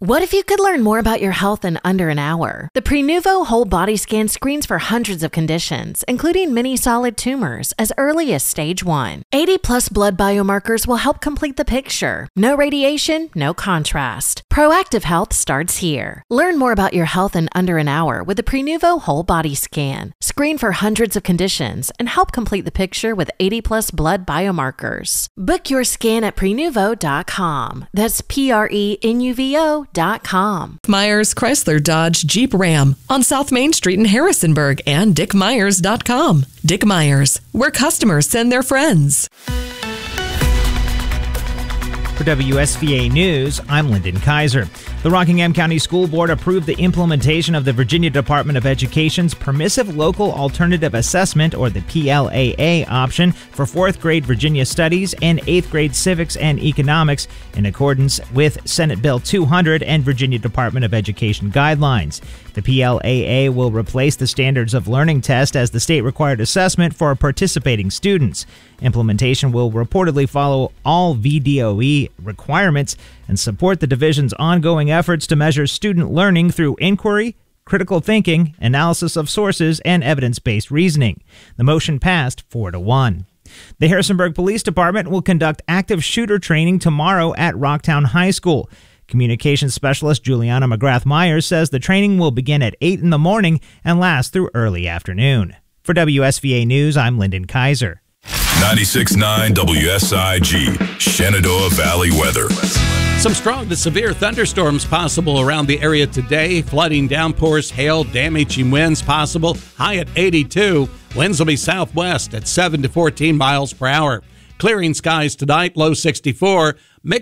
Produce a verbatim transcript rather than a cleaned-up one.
What if you could learn more about your health in under an hour? The Prenuvo Whole Body Scan screens for hundreds of conditions, including many solid tumors, as early as stage one. eighty plus blood biomarkers will help complete the picture. No radiation, no contrast. Proactive health starts here. Learn more about your health in under an hour with the Prenuvo Whole Body Scan. Screen for hundreds of conditions and help complete the picture with eighty plus blood biomarkers. Book your scan at prenuvo dot com. That's P R E N U V O dot com. Myers Chrysler Dodge Jeep Ram on South Main Street in Harrisonburg and dick myers dot com. Dick Myers, where customers send their friends. For W S V A News, I'm Lyndon Kaiser. The Rockingham County School Board approved the implementation of the Virginia Department of Education's Permissive Local Alternative Assessment, or the P L A A option, for fourth grade Virginia Studies and eighth grade Civics and Economics in accordance with Senate Bill two hundred and Virginia Department of Education guidelines. The P L A A will replace the Standards of Learning test as the state-required assessment for participating students. Implementation will reportedly follow all V D O E requirements and support the division's ongoing efforts to measure student learning through inquiry, critical thinking, analysis of sources, and evidence-based reasoning. The motion passed four to one. The Harrisonburg Police Department will conduct active shooter training tomorrow at Rocktown High School. Communications specialist Juliana McGrath Myers says the training will begin at eight in the morning and last through early afternoon. For W S V A News, I'm Lyndon Kaiser. ninety-six point nine W S I G, Shenandoah Valley weather. Some strong to severe thunderstorms possible around the area today. Flooding, downpours, hail, damaging winds possible. High at eighty-two. Winds will be southwest at seven to fourteen miles per hour. Clearing skies tonight, low sixty-four.